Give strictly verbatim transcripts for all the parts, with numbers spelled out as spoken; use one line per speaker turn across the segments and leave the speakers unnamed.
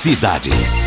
Cidade.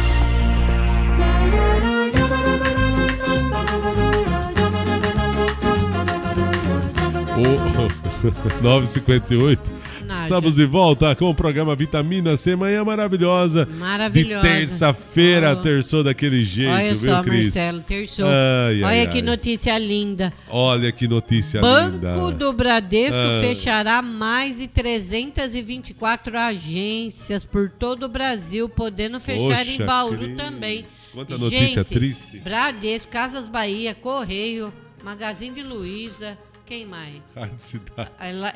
Oh, nove e cinquenta e oito. Estamos de volta com o programa Vitamina C, manhã maravilhosa.
Maravilhosa.
De terça-feira,
oh.
terçou daquele jeito,
Olha
viu,
só,
Cris?
Marcelo, terçou.
Ai,
Olha
ai,
que
ai.
notícia linda.
Olha que notícia
Banco
linda.
Banco do Bradesco
ah.
fechará mais de trezentas e vinte e quatro agências por todo o Brasil, podendo fechar
Poxa,
em Bauru
Cris.
também.
Quanta notícia
Gente,
triste.
Bradesco, Casas Bahia, Correio, Magazine de Luiza... Quem mais?
Rádio Cidade.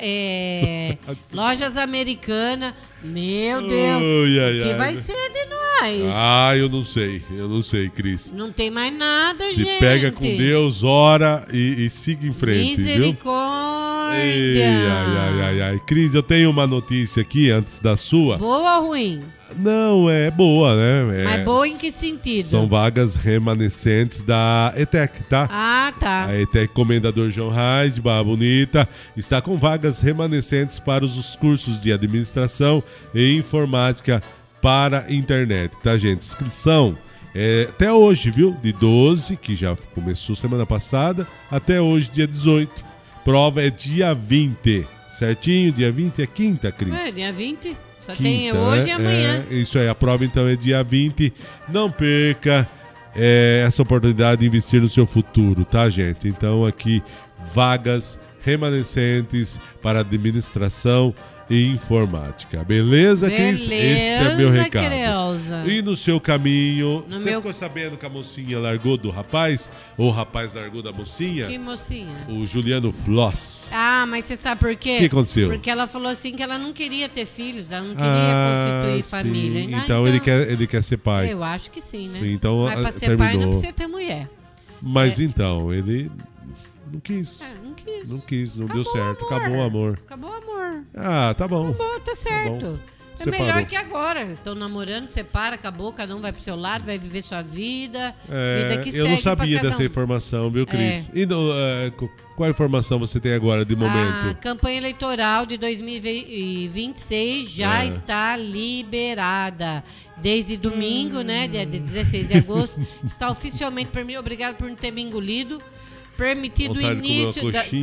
É, Lojas Americanas. Meu Deus.
Ai, ai,
o que
ai.
vai ser de nós?
Ah, eu não sei. Eu não sei, Cris.
Não tem mais nada,
Se
gente.
Se pega com Deus, ora e, e siga em frente,
Misericórdia.
viu? Ei, ai, ai, ai, ai. Cris, eu tenho uma notícia aqui antes da sua.
Boa ou ruim?
Não, é boa, né? É,
Mas boa em que sentido?
São vagas remanescentes da E T E C, tá?
Ah, tá.
A E T E C Comendador João Reis, de Barra Bonita, está com vagas remanescentes para os cursos de administração e informática para internet, tá, gente? Inscrição é até hoje, viu? De doze, que já começou semana passada, até hoje, dia dezoito. Prova é dia vinte, certinho? Dia vinte é quinta, Cris?
É, dia vinte. Só
Quinta,
tem hoje
né?
e amanhã.
É, isso aí, a prova então é dia vinte. Não perca é, essa oportunidade de investir no seu futuro, tá, gente? Então aqui, vagas remanescentes para administração e informática. Beleza, Cris? Esse é meu recado.
Creuza.
E no seu caminho,
No
você
meu...
ficou sabendo que a mocinha largou do rapaz? Ou o rapaz largou da mocinha?
Que mocinha?
O Juliano Floss.
Ah, mas você sabe por quê?
O que aconteceu?
Porque ela falou assim que ela não queria ter filhos, ela não queria
ah,
constituir
sim.
família. Ah,
então,
então
ele quer, ele quer ser pai.
Eu acho que sim, né?
Sim, então,
mas pra ser
terminou.
pai não precisa ter mulher.
Mas
é.
então, ele não quis.
É, não quis.
Não quis, não
Acabou
deu certo.
o amor.
Acabou o amor.
Acabou o amor.
Ah, tá bom.
Acabou, tá certo.
Tá bom.
É
Separou.
melhor que agora. Estão namorando, separa, acabou, cada um vai pro seu lado, vai viver sua vida.
É,
vida que
eu não
segue
sabia
pra cada
dessa
um.
informação, viu, Cris?
É.
E no, é, qual informação você tem agora de momento?
A campanha eleitoral de dois mil e vinte e seis já
É.
está liberada. Desde domingo, hum. né, dia dezesseis de agosto, está oficialmente permitido. Obrigado por não ter me engolido. Permitido o início da,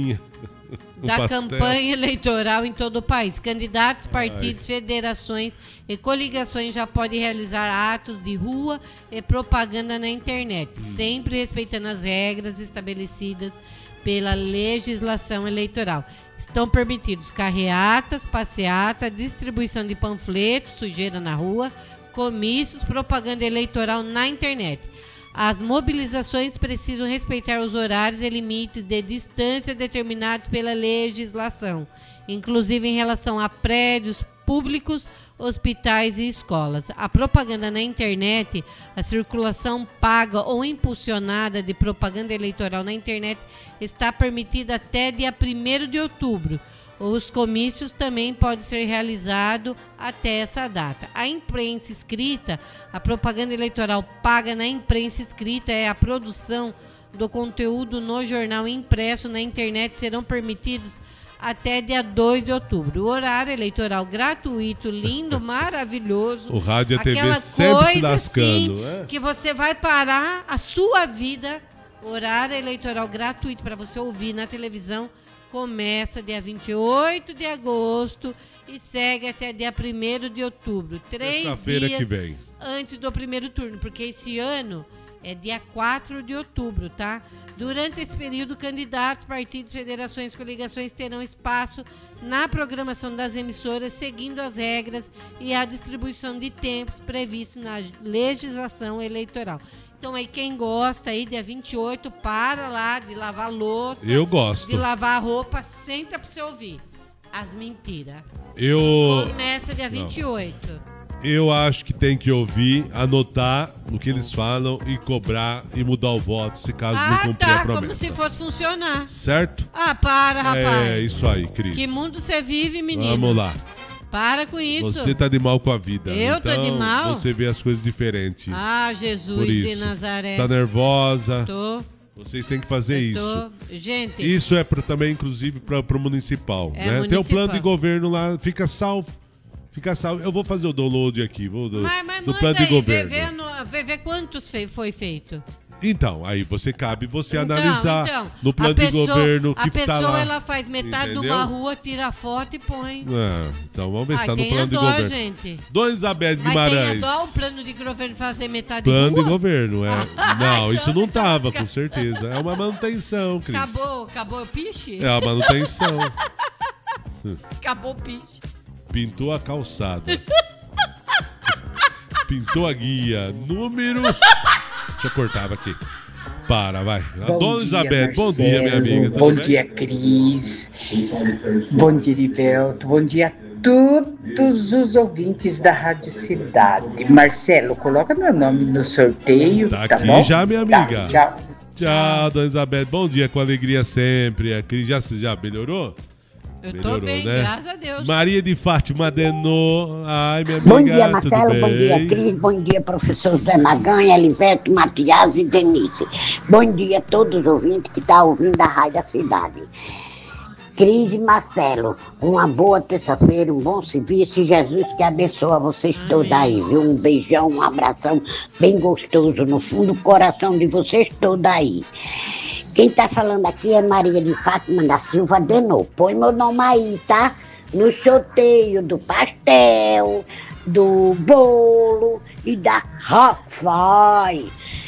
da campanha eleitoral em todo o país. Candidatos, partidos, Ai. federações e coligações já podem realizar atos de rua e propaganda na internet, hum. sempre respeitando as regras estabelecidas pela legislação eleitoral. Estão permitidos carreatas, passeata, distribuição de panfletos, sujeira na rua, comícios, propaganda eleitoral na internet. As mobilizações precisam respeitar os horários e limites de distância determinados pela legislação, inclusive em relação a prédios públicos, hospitais e escolas. A propaganda na internet, a circulação paga ou impulsionada de propaganda eleitoral na internet está permitida até dia primeiro de outubro. Os comícios também podem ser realizados até essa data. A imprensa escrita, a propaganda eleitoral paga na imprensa escrita é a produção do conteúdo no jornal impresso na internet serão permitidos até dia dois de outubro. O horário eleitoral gratuito, lindo, maravilhoso.
O rádio e a T V sempre se lascando.
Assim,
é?
Que você vai parar a sua vida. Horário eleitoral gratuito para você ouvir na televisão. Começa dia vinte e oito de agosto e segue até dia primeiro de outubro. Três
Sexta-feira
dias
que vem.
Antes do primeiro turno, porque esse ano é dia quatro de outubro, tá? Durante esse período, candidatos, partidos, federações, coligações terão espaço na programação das emissoras, seguindo as regras e a distribuição de tempos previsto na legislação eleitoral. Então aí quem gosta aí, dia vinte e oito, para lá de lavar louça.
Eu gosto.
De lavar roupa, senta pra você ouvir as mentiras.
Eu...
Começa dia vinte e oito. Não.
Eu acho que tem que ouvir, anotar o que eles falam e cobrar e mudar o voto, se caso
ah,
não cumprir
tá,
a promessa.
como se fosse funcionar.
Certo?
Ah, para, rapaz.
É isso aí, Cris.
Que mundo você vive, menino?
Vamos lá.
Para com isso.
Você tá de mal com a vida.
Eu
então,
tô de mal?
Você vê as coisas diferentes.
Ah, Jesus
Por isso.
de Nazaré.
Tá nervosa.
Tô.
Vocês têm que fazer
Eu
isso.
tô. Gente.
Isso é pra, também, inclusive, para o municipal.
É
né?
municipal.
Tem o plano de governo lá, fica salvo. fica salvo. Eu vou fazer o download aqui, vou do,
mas, mas
do plano de
aí,
governo.
Vê, vê, vê, vê quantos fe, foi feito.
Então, aí você cabe você
então,
analisar
então,
no plano
pessoa,
de governo que
a pessoa
tá lá.
Ela faz metade Entendeu? de uma rua, tira a foto e põe.
Ah, então vamos ver se
ah,
tá no plano
dó,
de governo.
Gente.
Dona Elizabeth Guimarães.
Mas tem dó o plano de governo fazer metade
plano
de rua?
de governo, é. Não, isso não
então,
tava, com certeza. É uma manutenção, Cris.
Acabou, acabou o piche?
É a manutenção.
Acabou o piche.
Pintou a calçada. Pintou a guia. Número... Deixa eu cortar aqui. Para, vai. A
bom
Dona
dia,
Elizabeth,
Marcelo.
bom dia, minha amiga. Tudo
bom
bem?
dia, Cris. Bom dia, Rivelto. Bom dia a todos os ouvintes da Rádio Cidade. Marcelo, coloca meu nome no sorteio.
Tá,
tá
aqui
bom?
já, minha amiga.
Tá, tchau.
Tchau, Dona Elizabeth. Bom dia, com alegria sempre. A Cris já, já melhorou?
Eu
Melhorou,
tô bem,
né?
graças a Deus.
Maria de Fátima Denô. Ai, minha amiga,
bom dia, Marcelo.
tudo
Bom
bem?
dia, Cris. Bom dia, professor Zé Maganha, Elivelto, Matias e Denise. Bom dia a todos os ouvintes que estão ouvindo a Rádio da Cidade. Cris e Marcelo, uma boa terça-feira, um bom serviço e Jesus que abençoa vocês todos aí, viu? Um beijão, um abração bem gostoso no fundo do coração de vocês todos aí. Quem tá falando aqui é Maria de Fátima da Silva Denô. Põe meu nome aí, tá? No sorteio do pastel, do bolo e da Rockfly.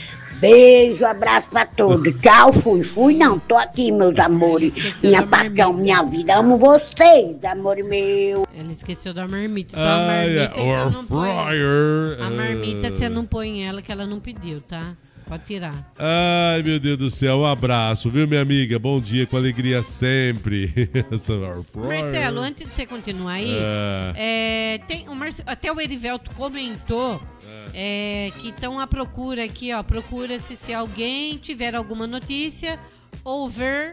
Beijo, abraço pra todos. Tchau, fui. Fui não, tô aqui, meus amores. Minha paixão, minha vida. Amo vocês, amor meu.
Ela esqueceu da marmita. Então,
Ah,
a marmita,
yeah.
você não põe.
fryer.
A marmita você não põe ela, que ela não pediu, tá? Pode tirar.
Ai, meu Deus do céu, um abraço, viu, minha amiga? Bom dia, com alegria sempre.
Marcelo, antes de você continuar aí, é. É, tem o Marce... até o Erivelto comentou é. É, que estão à procura aqui, ó, procura-se se alguém tiver alguma notícia ou ver.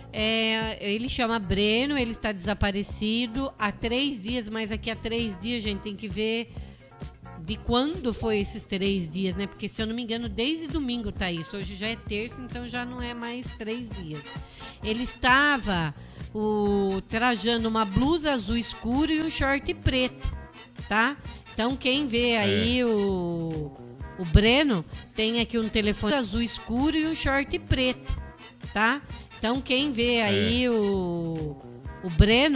É, ele chama Breno, ele está desaparecido há três dias, mas aqui há três dias, gente, tem que ver de quando foi esses três dias, né? Porque, se eu não me engano, desde domingo tá isso. Hoje já é terça, então já não é mais três dias. Ele estava o, trajando uma blusa azul escuro e um short preto, tá? Então, quem vê aí é. o, o Breno, tem aqui um telefone azul escuro e um short preto, tá? Então, quem vê aí é. o, o Breno,